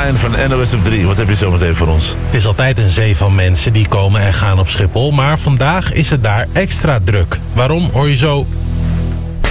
Ryan van NOS op 3. Wat heb je zo meteen voor ons? Het is altijd een zee van mensen die komen en gaan op Schiphol. Maar vandaag is het daar extra druk. Waarom hoor je zo